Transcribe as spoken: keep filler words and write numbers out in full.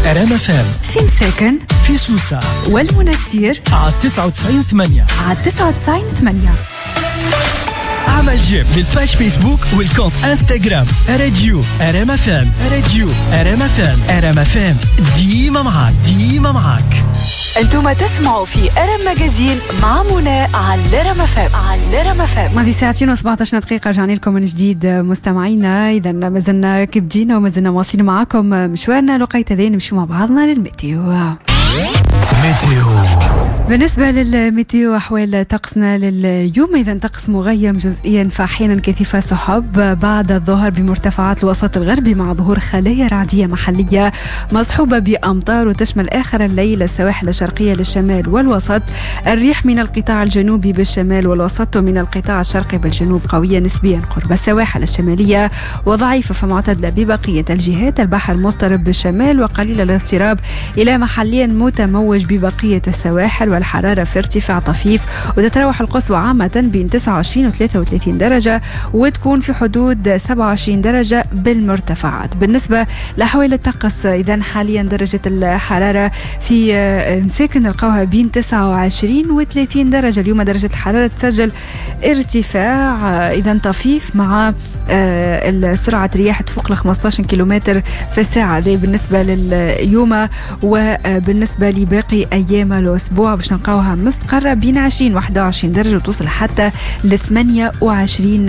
أرام اف ام، في مساكن، في سوسة والمنستير على تسعة وتسعين ثمانية على تسعة وتسعين ثمانية. عمل جيم للباج فيسبوك والكونت انستغرام راديو أرام اف ام. راديو أرام اف ام. أرام اف ام ديما معاك، ديما معاك. انتم تسمعوا في أرام ماجازين مع منى على أرام اف ام. على أرام اف ام. ماضي ساعتين وسبعطعش دقيقة رجعنا لكم من جديد مستمعينا. إذا مازلنا كبدينا ومازلنا مواصلين معاكم مشوارنا لقيت ذي نمشي مع بعضنا للميتيو. ميتيو. بالنسبة للميتيو أحوال طقسنا لليوم، إذا طقس مغيم جزئيا فأحيانا كثيفة سحب بعد الظهر بمرتفعات الوسط الغربي مع ظهور خلايا رعدية محلية مصحوبة بأمطار، وتشمل آخر الليل السواحل الشرقية للشمال والوسط. الريح من القطاع الجنوبي بالشمال والوسط ومن القطاع الشرقي بالجنوب قوية نسبيا قرب السواحل الشمالية وضعيفة فمعتدلة ببقية الجهات. البحر مضطرب بالشمال وقليل الاضطراب إلى محليا متموج ببقية السواحل، والحرارة في ارتفاع طفيف، وتتراوح القصوى عامة بين تسعة وعشرين و ثلاثة وثلاثين درجة وتكون في حدود سبعة وعشرين درجة بالمرتفعات. بالنسبة لأحوال الطقس، إذا حاليا درجة الحرارة في مساكن نلقاوها بين تسعة وعشرين و ثلاثين درجة. اليوم درجة الحرارة تسجل ارتفاع إذا طفيف مع سرعة رياح تفوق ل خمسطعش كيلومتر في الساعة. ذي بالنسبة لليوم. وبالنسبة لباقي أيام الأسبوع باش نلقاوها مستقرة بين عشرين و واحد وعشرين درجة وتوصل حتى ل ثمانية وعشرين